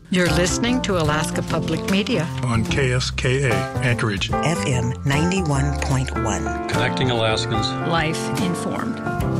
You're listening to Alaska Public Media on KSKA Anchorage FM 91.1. Connecting Alaskans. Life Informed.